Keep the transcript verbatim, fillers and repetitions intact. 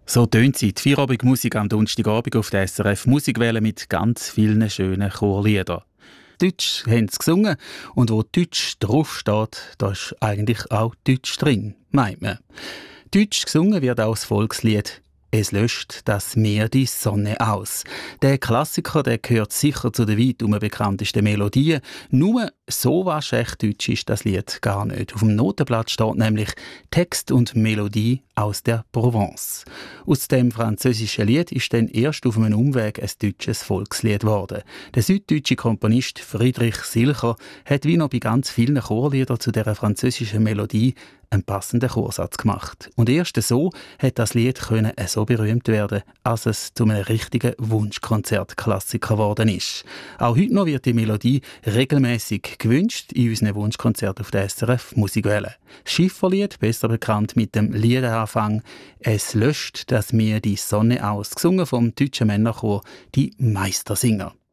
So tönt sie, die Feierabendmusik am Donnerstagabend auf der S R F Musikwelle mit ganz vielen schönen Chorliedern. Deutsch haben sie gesungen und wo Deutsch draufsteht, da ist eigentlich auch Deutsch drin, meint man. Deutsch gesungen wird auch das Volkslied «Es löscht das Meer die Sonne aus». Der Klassiker, der gehört sicher zu den weit bekanntesten Melodien. Nur so waschecht deutsch ist das Lied gar nicht. Auf dem Notenblatt steht nämlich Text und Melodie aus der Provence. Aus dem französischen Lied ist dann erst auf einem Umweg ein deutsches Volkslied geworden. Der süddeutsche Komponist Friedrich Silcher hat wie noch bei ganz vielen Chorliedern zu dieser französischen Melodie einen passenden Chorsatz gemacht. Und erst so hat das Lied können so berühmt werden, als es zu einem richtigen Wunschkonzertklassiker geworden ist. Auch heute noch wird die Melodie regelmäßig gewünscht in unseren Wunschkonzerten auf der S R F Musikwelle. Das Schifferlied, besser bekannt mit dem Liedanfang «Es löscht das Meer die Sonne aus», gesungen vom deutschen Männerchor «Die Meistersinger».